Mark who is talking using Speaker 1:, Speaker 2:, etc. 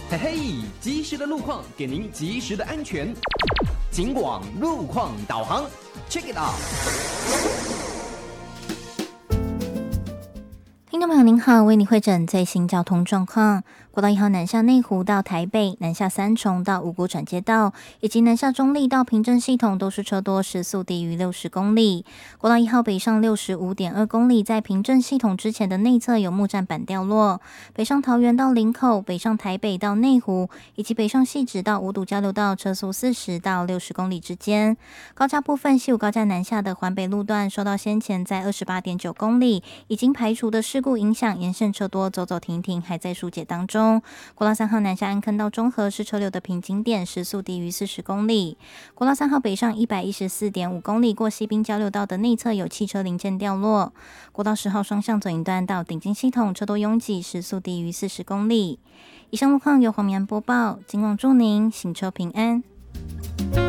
Speaker 1: 嘿嘿，及时的路况给您及时的安全。警广路况导航 ，Check it out。
Speaker 2: 听众朋友您好，为你汇诊最新交通状况。国道1号南下内湖到台北，南下三重到五股转接道，以及南下中立到平镇系统都是车多，时速低于60公里。国道1号北上65.2公里，在平镇系统之前的内侧有木栈板掉落。北上桃园到林口，北上台北到内湖，以及北上汐止到五堵交流道，车速40到60公里之间。高架部分，西武高架南下的环北路段受到先前在28.9公里已经排除的事故影响，沿线车多，走走停停，还在疏解当中。国道3号南下安坑到中和是车流的瓶颈点，时速低于40公里。国道3号北上114.5公里，过西滨交流道的内侧有汽车零件掉落。国道10号双向左营段到顶金系统车多拥挤，时速低于40公里。以上路况由黄明安播报，警广祝您行车平安。